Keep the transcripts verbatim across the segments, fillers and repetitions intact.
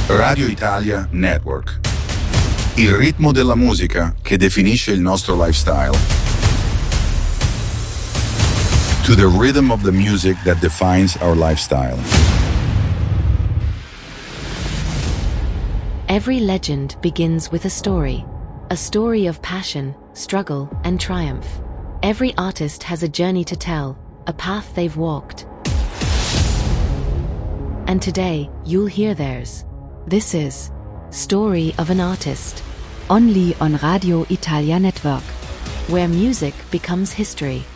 Radio Italia Network. Il ritmo della musica che definisce il nostro lifestyle. To the rhythm of the music that defines our lifestyle. Every legend begins with a story. A story of passion, struggle, and triumph. Every artist has a journey to tell, a path they've walked. And today, you'll hear theirs. This is Story of an Artist. Only on Radio Italia Network, where music becomes history.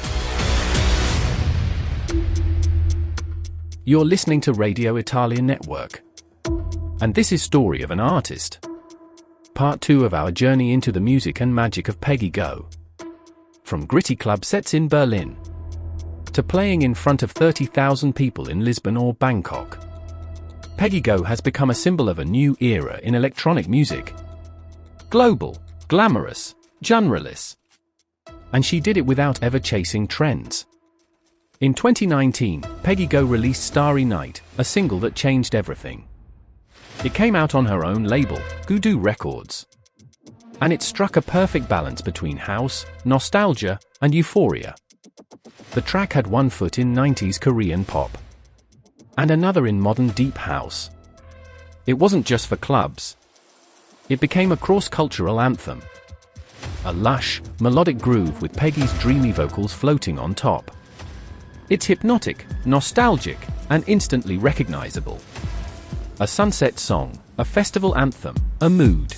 You're listening to Radio Italia Network. And this is Story of an Artist. Part two of our journey into the music and magic of Peggy Gou. From gritty club sets in Berlin, to playing in front of thirty thousand people in Lisbon or Bangkok, Peggy Gou has become a symbol of a new era in electronic music. Global, glamorous, genreless. And she did it without ever chasing trends. In twenty nineteen, Peggy Gou released Starry Night, a single that changed everything. It came out on her own label, Gudu Records. And it struck a perfect balance between house, nostalgia, and euphoria. The track had one foot in nineties Korean pop, and another in modern deep house. It wasn't just for clubs. It became a cross-cultural anthem. A lush, melodic groove with Peggy's dreamy vocals floating on top. It's hypnotic, nostalgic, and instantly recognizable. A sunset song, a festival anthem, a mood.